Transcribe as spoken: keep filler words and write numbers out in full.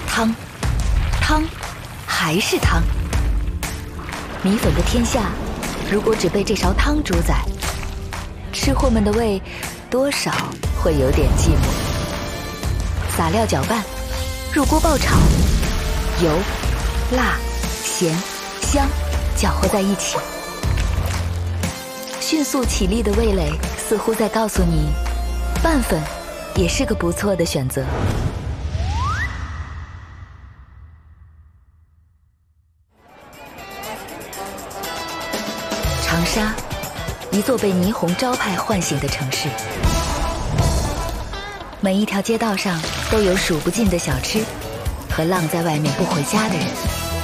汤，汤，还是汤。米粉的天下，如果只被这勺汤主宰，吃货们的胃多少会有点寂寞。撒料搅拌，入锅爆炒，油、辣、咸、香搅和在一起。迅速起立的味蕾似乎在告诉你，拌粉也是个不错的选择。长沙，一座被霓虹招牌唤醒的城市，每一条街道上都有数不尽的小吃和浪在外面不回家的人。